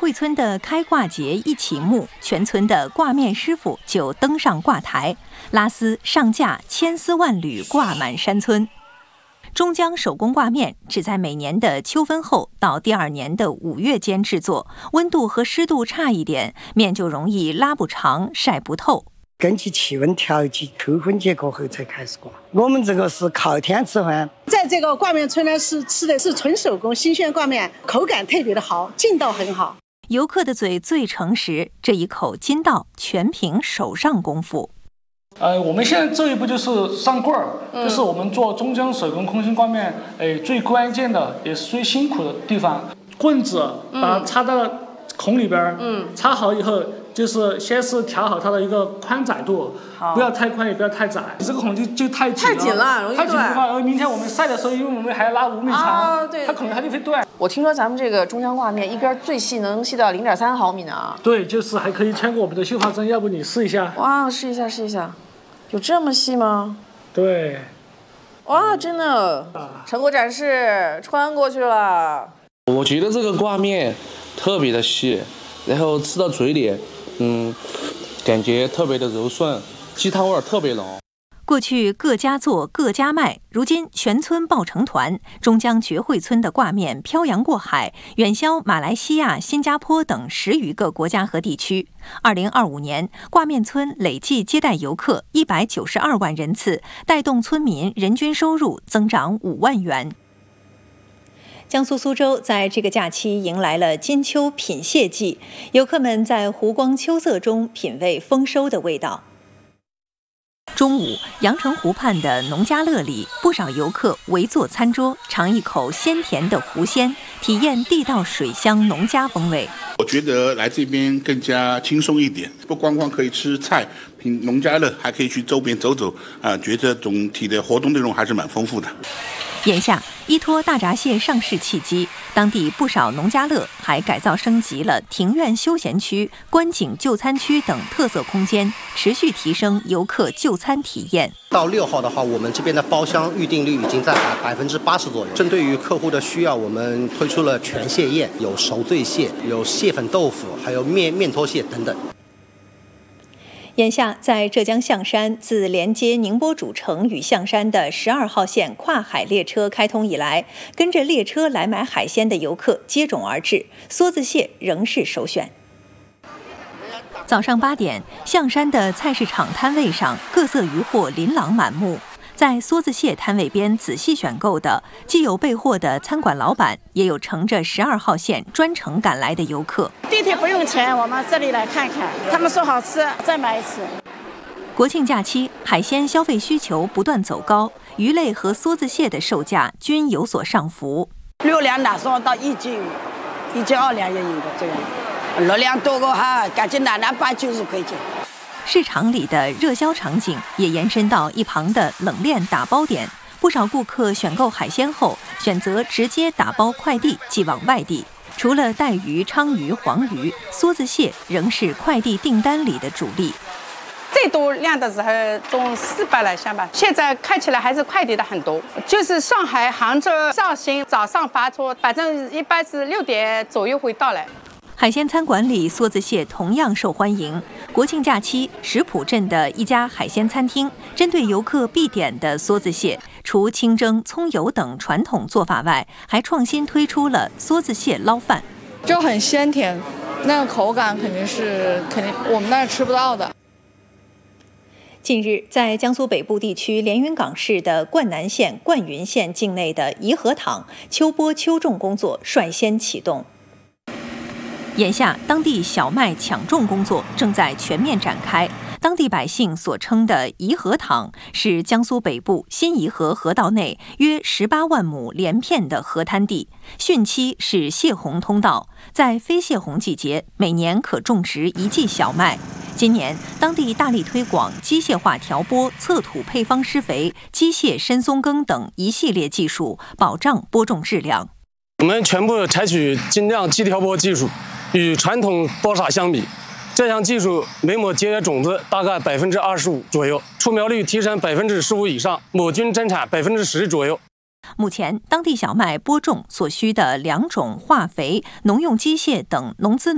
会村的开挂节一启幕，全村的挂面师傅就登上挂台，拉丝上架，千丝万缕挂满山村。中江手工挂面只在每年的秋分后到第2年的5月间制作，温度和湿度差一点，面就容易拉不长、晒不透。 根据气温调节，秋分节过后才开始挂。我们这个是靠天吃饭。 在这个挂面村呢，吃的是纯手工新鲜挂面，口感特别的好，劲道很好。 游客的嘴最诚实，这一口筋道全凭手上功夫。 我们现在这一步就是上棍儿，这是我们做中江手工空心挂面，最关键的也是最辛苦的地方。棍子把它插到孔里边，插好以后，就是先是调好它的一个宽窄度，不要太宽也不要太窄。这个孔就太紧了，容易断。太紧的话，明天我们晒的时候，因为我们还要拉5米长，它可能它就会断。 我听说咱们这个中江挂面一边最细能细到0.3毫米呢。 对，就是还可以签过我们的绣花针，要不你试一下？ 哇，试一下。有这么细吗？ 对。 哇，真的！成果展示穿过去了。 我觉得这个挂面特别的细，然后吃到嘴里，感觉特别的柔顺，鸡汤味特别浓。 过去各家做各家卖，如今全村抱成团，中江觉会村的挂面漂洋过海，远销马来西亚、新加坡等10余个国家和地区。2025年，挂面村累计接待游客192万人次，带动村民人均收入增长5万元。江苏苏州在这个假期迎来了金秋品蟹季，游客们在湖光秋色中品味丰收的味道。中午，阳澄湖畔的农家乐里，不少游客围坐餐桌，尝一口鲜甜的湖鲜，体验地道水乡农家风味。 我觉得来这边更加轻松一点，不光光可以吃菜、品农家乐，还可以去周边走走觉得总体的活动内容还是蛮丰富的。 眼下，依托大闸蟹上市契机，当地不少农家乐还改造升级了庭院休闲区、观景就餐区等特色空间，持续提升游客就餐体验。 到6号的话，我们这边的包厢预订率已经在80%左右。针对于客户的需要，我们推出了全蟹宴，有熟醉蟹，有蟹粉豆腐，还有面拖蟹等等。 眼下，在浙江象山，自连接宁波主城与象山的12号线跨海列车开通以来，跟着列车来买海鲜的游客接踵而至，梭子蟹仍是首选。早上8点，象山的菜市场摊位上，各色鱼货琳琅满目。在梭子蟹摊位边仔细选购的，既有备货的餐馆老板，也有乘着12号线专程赶来的游客。 地铁不用钱，我们这里来看看，他们说好吃，再买一次。 国庆假期，海鲜消费需求不断走高，鱼类和梭子蟹的售价均有所上浮。 6两拿送到1斤5，1斤2两也有的这样，6两多个哈，感觉拿80-90块钱。 市场里的热销场景也延伸到一旁的冷链打包点，不少顾客选购海鲜后，选择直接打包快递寄往外地。除了带鱼、鲳鱼、黄鱼，梭子蟹仍是快递订单里的主力。 最多量的时候中400来箱吧，现在看起来还是快递的很多。就是上海、杭州、绍兴早上发出，反正一般是6点左右会到来。 海鲜餐馆里，梭子蟹同样受欢迎。国庆假期，石浦镇的一家海鲜餐厅针对游客必点的梭子蟹，除清蒸、葱油等传统做法外，还创新推出了梭子蟹捞饭， 就很鲜甜，那个口感肯定我们那儿吃不到的。 近日，在江苏北部地区连云港市的灌南县、灌云县境内的颐和塘秋播秋种工作率先启动。眼下，当地小麦抢种工作正在全面展开。当地百姓所称的颐和塘是江苏北部新颐和河道内约18万亩连片的河滩地，汛期是泄洪通道，在非泄洪季节，每年可种植1季小麦。 今年，当地大力推广机械化调播、测土配方施肥、机械深松耕等一系列技术，保障播种质量。 我们全部采取精酿机调播技术，与传统播撒相比，这项技术每亩结叶种子大概25%左右，出苗率提升15%以上，亩均增产10%左右。 目前，当地小麦播种所需的2种化肥、农用机械等农资。